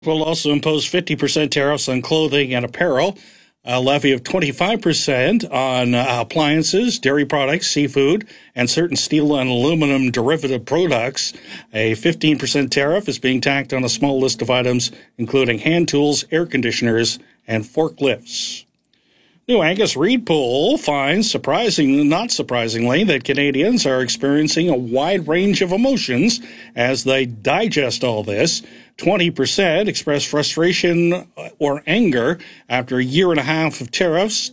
Will also impose 50% tariffs on clothing and apparel, a levy of 25% on appliances, dairy products, seafood, and certain steel and aluminum derivative products. A 15% tariff is being tacked on a small list of items, including hand tools, air conditioners, and forklifts. New Angus Reid poll finds, not surprisingly, that Canadians are experiencing a wide range of emotions as they digest all this. 20% express frustration or anger after a year and a half of tariffs.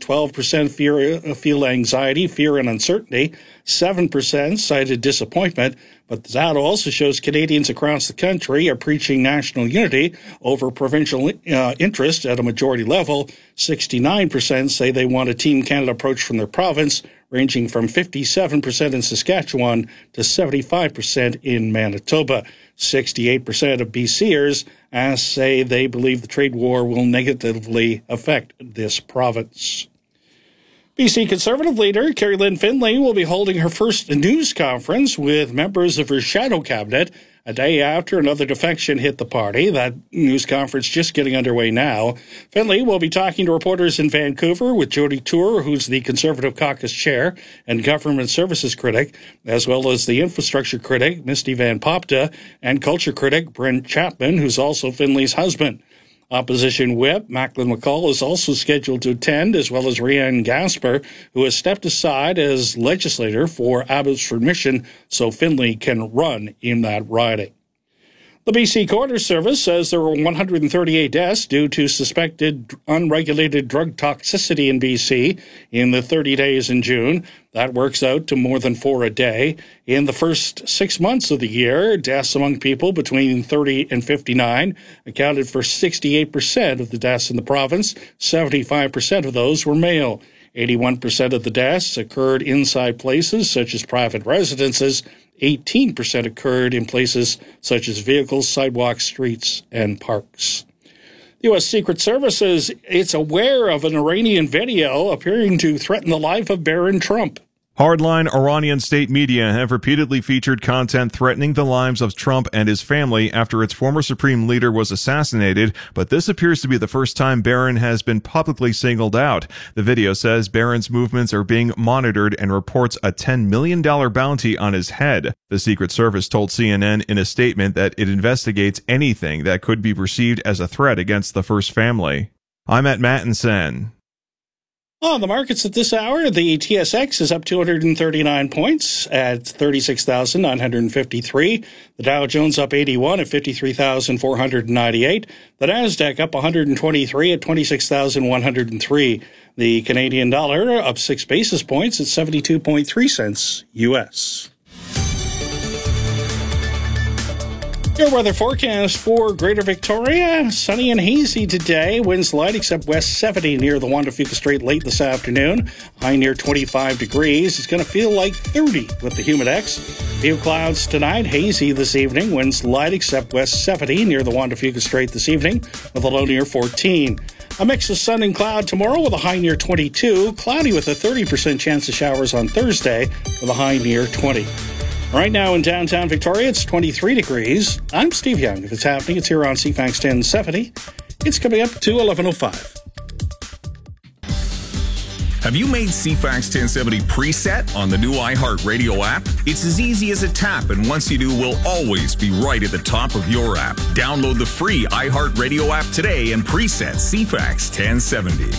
12% feel anxiety, fear, and uncertainty. 7% cited disappointment. But that also shows Canadians across the country are preaching national unity over provincial interest at a majority level. 69% say they want a Team Canada approach from their province, ranging from 57% in Saskatchewan to 75% in Manitoba. 68% of BCers say they believe the trade war will negatively affect this province. BC Conservative leader Kerry Lynn Finlay will be holding her first news conference with members of her shadow cabinet a day after another defection hit the party. That news conference just getting underway now. Finlay will be talking to reporters in Vancouver with Jody Tour, who's the Conservative Caucus chair and government services critic, as well as the infrastructure critic, Misty Van Popta, and culture critic, Brent Chapman, who's also Finlay's husband. Opposition whip Macklin McCall is also scheduled to attend, as well as Rhiannon Gasper, who has stepped aside as legislator for Abbotsford Mission so Finlay can run in that riding. The BC Coroner's Service says there were 138 deaths due to suspected unregulated drug toxicity in BC in the 30 days in June. That works out to more than 4 a day. In the first 6 months of the year, deaths among people between 30 and 59 accounted for 68% of the deaths in the province. 75% of those were male. 81% of the deaths occurred inside places such as private residences. 18% occurred in places such as vehicles, sidewalks, streets, and parks. The U.S. Secret Service says it's aware of an Iranian video appearing to threaten the life of Barron Trump. Hardline Iranian state media have repeatedly featured content threatening the lives of Trump and his family after its former supreme leader was assassinated, but this appears to be the first time Barron has been publicly singled out. The video says Barron's movements are being monitored and reports a $10 million bounty on his head. The Secret Service told CNN in a statement that it investigates anything that could be perceived as a threat against the first family. I'm at Mattinson. On the markets at this hour, the TSX is up 239 points at 36,953. The Dow Jones up 81 at 53,498. The Nasdaq up 123 at 26,103. The Canadian dollar up 6 basis points at 72.3 cents U.S. Your weather forecast for Greater Victoria, sunny and hazy today. Winds light except west 70 near the Juan de Fuca Strait late this afternoon. High near 25 degrees. It's going to feel like 30 with the Humidex. Few clouds tonight, hazy this evening. Winds light except west 70 near the Juan de Fuca Strait this evening with a low near 14. A mix of sun and cloud tomorrow with a high near 22. Cloudy with a 30% chance of showers on Thursday with a high near 20. Right now in downtown Victoria, it's 23 degrees. I'm Steve Young. If it's happening, it's here on CFAX 1070. It's coming up to 11:05. Have you made CFAX 1070 preset on the new iHeartRadio app? It's as easy as a tap, and once you do, we'll always be right at the top of your app. Download the free iHeartRadio app today and preset CFAX 1070.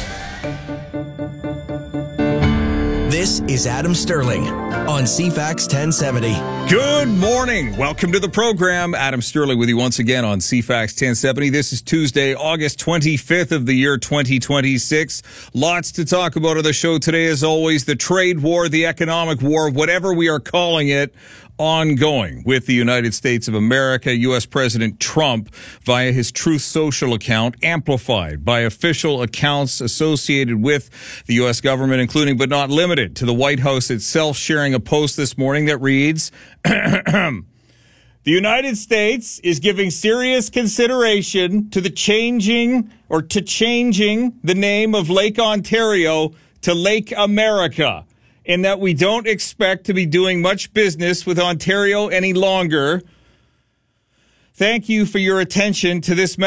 This is Adam Sterling on CFAX 1070. Good morning. Welcome to the program. Adam Sterling with you once again on CFAX 1070. This is Tuesday, August 25th of the year 2026. Lots to talk about on the show today, as always. The trade war, the economic war, whatever we are calling it, ongoing with the United States of America. U.S. President Trump, via his Truth Social account, amplified by official accounts associated with the U.S. government, including but not limited to the White House itself, sharing a post this morning that reads, The United States is giving serious consideration to changing the name of Lake Ontario to Lake America, in that we don't expect to be doing much business with Ontario any longer. Thank you for your attention to this